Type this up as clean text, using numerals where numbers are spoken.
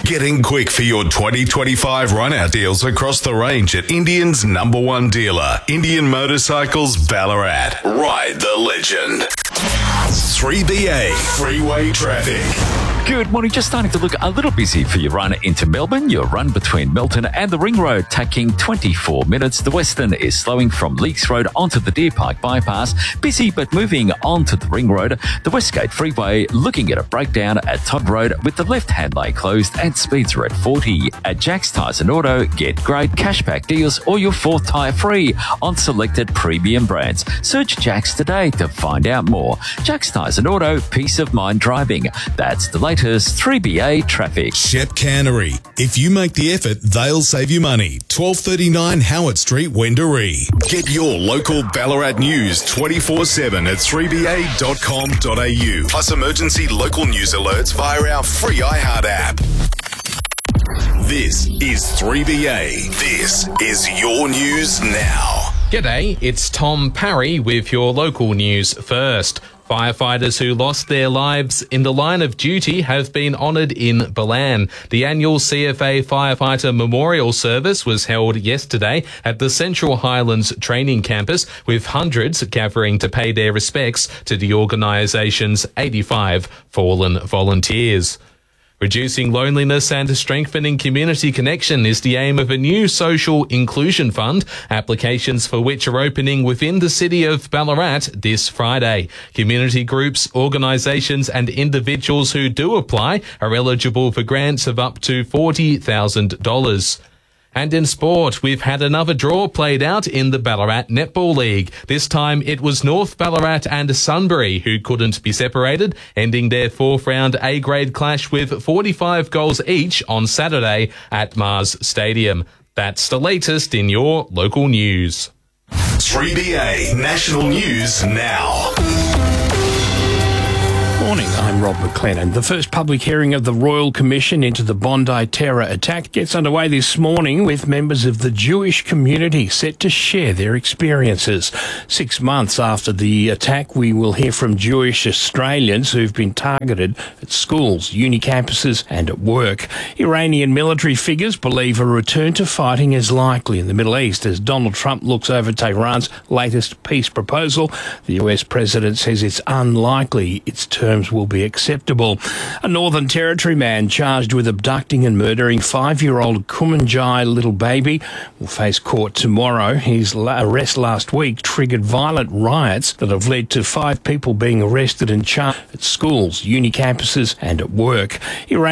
Get in quick for your 2025 run-out deals across the range at Indian's #1 dealer, Indian Motorcycles Ballarat. Ride the legend. 3BA Freeway Traffic. Good morning. Just starting to look a little busy for your run into Melbourne. Your run between Melton and the Ring Road taking 24 minutes. The Western is slowing from Leakes Road onto the Deer Park bypass. Busy but moving onto the Ring Road. The Westgate Freeway looking at a breakdown at Todd Road with the left-hand lane closed and speeds are at 40. At Jack's Tyres and Auto, get great cashback deals or your fourth tyre free on selected premium brands. Search Jack's today to find out more. Jack's Tyres and Auto, peace of mind driving. That's the latest 3BA traffic. Shep Cannery. If you make the effort, they'll save you money. 1239 Howard Street, Wendouree. Get your local Ballarat news 24/7 at 3ba.com.au. Plus emergency local news alerts via our free iHeart app. This is 3BA. This is your news now. G'day, it's Tom Parry with your local news first. Firefighters who lost their lives in the line of duty have been honoured in Ballan. The annual CFA Firefighter Memorial Service was held yesterday at the Central Highlands Training Campus, with hundreds gathering to pay their respects to the organisation's 85 fallen volunteers. Reducing loneliness and strengthening community connection is the aim of a new social inclusion fund, applications for which are opening within the city of Ballarat this Friday. Community groups, organisations and individuals who do apply are eligible for grants of up to $40,000. And in sport, we've had another draw played out in the Ballarat Netball League. This time it was North Ballarat and Sunbury who couldn't be separated, ending their fourth round A-grade clash with 45 goals each on Saturday at Mars Stadium. That's the latest in your local news. 3BA National News Now. Morning, I'm Rob McLennan. The first public hearing of the Royal Commission into the Bondi terror attack gets underway this morning with members of the Jewish community set to share their experiences. 6 months after the attack, we will hear from Jewish Australians who've been targeted at schools, uni campuses and at work. Iranian military figures believe a return to fighting is likely in the Middle East as Donald Trump looks over Tehran's latest peace proposal. The US president says it's unlikely its terms will be acceptable. A Northern Territory man charged with abducting and murdering 5-year-old Kumanjai little baby will face court tomorrow. His arrest last week triggered violent riots that have led to 5 people being arrested and charged at schools, uni campuses and at work.